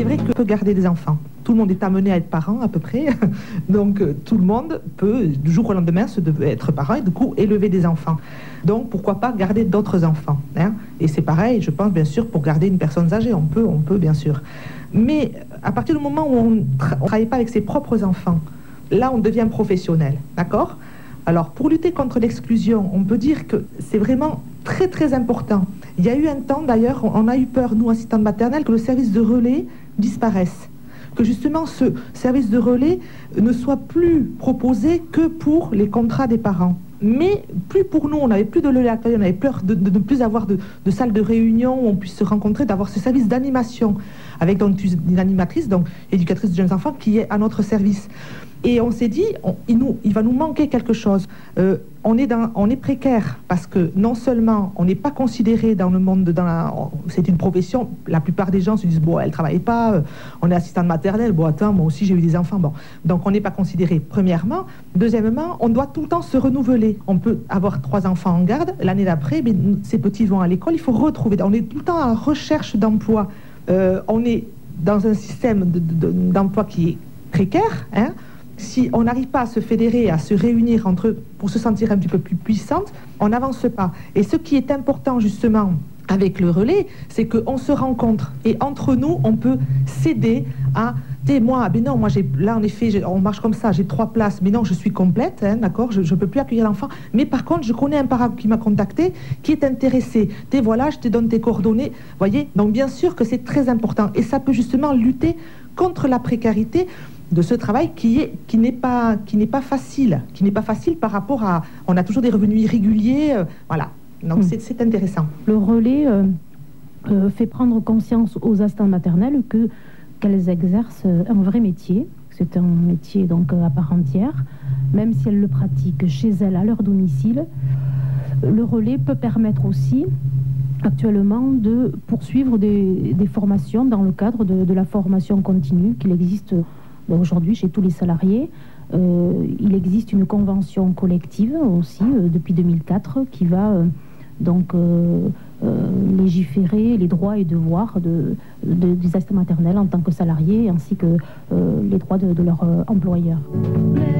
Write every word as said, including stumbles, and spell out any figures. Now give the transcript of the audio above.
vrai que peut garder des enfants. Tout le monde est amené à être parent à peu près, donc euh, tout le monde peut du jour au lendemain se de- être parent et du coup élever des enfants. Donc pourquoi pas garder d'autres enfants, hein. Et c'est pareil, je pense bien sûr pour garder une personne âgée, on peut, on peut bien sûr. Mais à partir du moment où on ne tra- on travaille pas avec ses propres enfants, là on devient professionnel, d'accord? Alors pour lutter contre l'exclusion, on peut dire que c'est vraiment très très important. Il y a eu un temps d'ailleurs, on on a eu peur, nous assistantes maternelles, que le service de relais disparaisse. Que justement ce service de relais ne soit plus proposé que pour les contrats des parents. Mais plus pour nous, on n'avait plus de lieu d'accueil, on avait peur de de ne plus avoir de, de salle de réunion où on puisse se rencontrer, d'avoir ce service d'animation avec donc une animatrice, donc éducatrice de jeunes enfants, qui est à notre service. Et on s'est dit, on- il, nous, il va nous manquer quelque chose. Euh, on, est dans, on est précaire parce que non seulement on n'est pas considéré dans le monde, de- dans la- on- c'est une profession, la plupart des gens se disent, bon, elle ne travaille pas, euh, on est assistante maternelle, bon, attends, moi aussi j'ai eu des enfants, bon. Donc on n'est pas considéré, premièrement. Deuxièmement, on doit tout le temps se renouveler. On peut avoir trois enfants en garde, l'année d'après, mais nous, ces petits vont à l'école, il faut retrouver, on est tout le temps en recherche d'emploi. Euh, on est dans un système de- de- d'emploi qui est précaire, hein. Si on n'arrive pas à se fédérer, à se réunir entre eux pour se sentir un petit peu plus puissante, on n'avance pas. Et ce qui est important justement avec le relais, c'est qu'on se rencontre et entre nous, on peut s'aider à t'es moi, mais non, moi j'ai là en effet, j'ai- on marche comme ça, j'ai trois places, mais non, je suis complète, hein, d'accord, je ne peux plus accueillir l'enfant. Mais par contre, je connais un parent qui m'a contacté, qui est intéressé. T'es voilà, je te donne tes coordonnées, voyez. Donc bien sûr que c'est très important et ça peut justement lutter contre la précarité de ce travail qui est qui n'est pas qui n'est pas facile, qui n'est pas facile par rapport à on a toujours des revenus irréguliers, euh, voilà. Donc Mm. c'est c'est intéressant. Le relais euh, euh, fait prendre conscience aux assistantes maternelles que qu'elles exercent euh, un vrai métier. C'est un métier donc euh, à part entière, même si elles le pratiquent chez elles à leur domicile. Le relais peut permettre aussi actuellement de poursuivre des, des formations dans le cadre de, de la formation continue qu'il existe ben, aujourd'hui chez tous les salariés. Euh, il existe une convention collective aussi euh, depuis deux mille quatre qui va euh, donc euh, euh, légiférer les droits et devoirs de, de- des assistantes maternelles en tant que salariés ainsi que euh, les droits de, de leurs euh, employeurs.